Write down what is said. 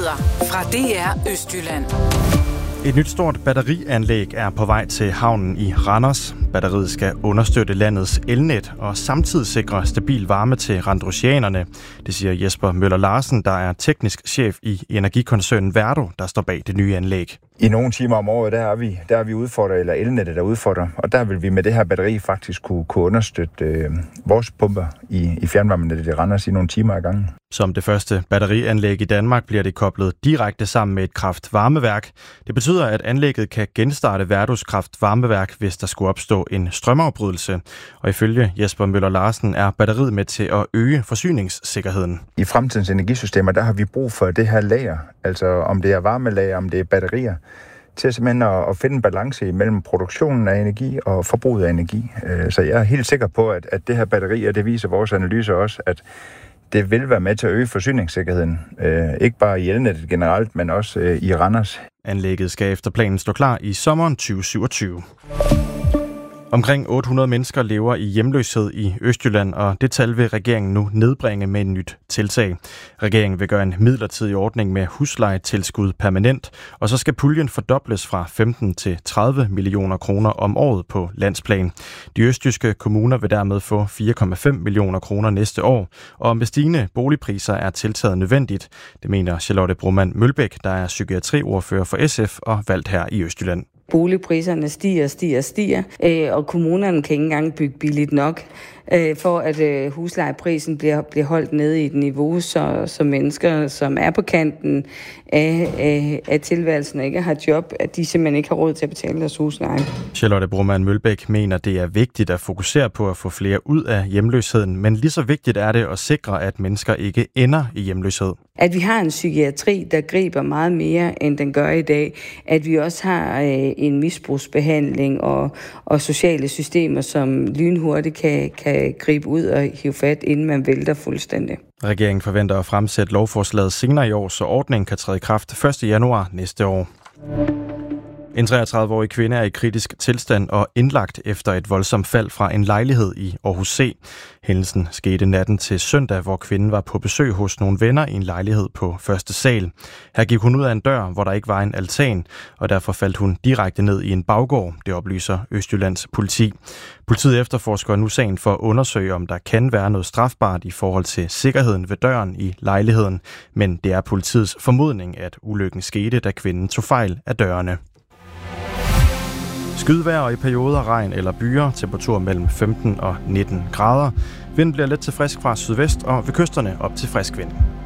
Nyheder fra DR Østjylland. Et nyt stort batterianlæg er på vej til havnen i Randers. Batteriet skal understøtte landets elnet og samtidig sikre stabil varme til randrusianerne. Det siger Jesper Møller Larsen, der er teknisk chef i energikoncernen Verdo, der står bag det nye anlæg. I nogle timer om året, der er vi udfordret, eller elnettet er udfordret, og der vil vi med det her batteri faktisk kunne understøtte vores pumper i fjernvarmenettet i Randers i nogle timer ad gangen. Som det første batterianlæg i Danmark bliver det koblet direkte sammen med et kraft-varmeværk. Det betyder, at anlægget kan genstarte Verdos kraft-varmeværk, hvis der skulle opstå en strømafbrydelse. Og ifølge Jesper Møller Larsen er batteriet med til at øge forsyningssikkerheden. I fremtidens energisystemer, der har vi brug for det her lager, altså om det er varmelager, om det er batterier, til simpelthen at finde en balance mellem produktionen af energi og forbruget af energi. Så jeg er helt sikker på, at det her batteri, og det viser vores analyser også, at det vil være med til at øge forsyningssikkerheden. Ikke bare i elnettet generelt, men også i Randers. Anlægget skal efter planen stå klar i sommeren 2027. Omkring 800 mennesker lever i hjemløshed i Østjylland, og det tal vil regeringen nu nedbringe med et nyt tiltag. Regeringen vil gøre en midlertidig ordning med huslejetilskud permanent, og så skal puljen fordobles fra 15 til 30 millioner kroner om året på landsplan. De østjyske kommuner vil dermed få 4,5 millioner kroner næste år, og med stigende boligpriser er tiltaget nødvendigt. Det mener Charlotte Broman Mølbæk, der er psykiatriordfører for SF og valgt her i Østjylland. Boligpriserne stiger, og kommunerne kan ikke engang bygge billigt nok, for at huslejeprisen bliver holdt nede i et niveau, så mennesker, som er på kanten af tilværelsen og ikke har job, at de simpelthen ikke har råd til at betale deres husleje. Charlotte Broman Mølbæk mener, det er vigtigt at fokusere på at få flere ud af hjemløsheden, men lige så vigtigt er det at sikre, at mennesker ikke ender i hjemløshed. At vi har en psykiatri, der griber meget mere, end den gør i dag. At vi også har en misbrugsbehandling og sociale systemer, som lynhurtigt kan gribe ud og hive fat, inden man vælter fuldstændig. Regeringen forventer at fremsætte lovforslaget senere i år, så ordningen kan træde i kraft 1. januar næste år. En 33-årig kvinde er i kritisk tilstand og indlagt efter et voldsomt fald fra en lejlighed i Aarhus C. Hændelsen skete natten til søndag, hvor kvinden var på besøg hos nogle venner i en lejlighed på første sal. Her gik hun ud af en dør, hvor der ikke var en altan, og derfor faldt hun direkte ned i en baggård, det oplyser Østjyllands politi. Politiet efterforsker nu sagen for at undersøge, om der kan være noget strafbart i forhold til sikkerheden ved døren i lejligheden, men det er politiets formodning, at ulykken skete, da kvinden tog fejl af dørene. Skydvejr og i perioder regn eller byger, temperatur mellem 15 og 19 grader. Vinden bliver let til frisk fra sydvest og ved kysterne op til frisk vind.